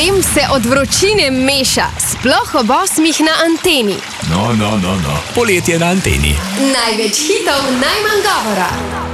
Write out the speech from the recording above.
Potem se od vročine meša, sploh ob 8 na anteni. No. Poletje na anteni. Največ hitov, najmanj govora.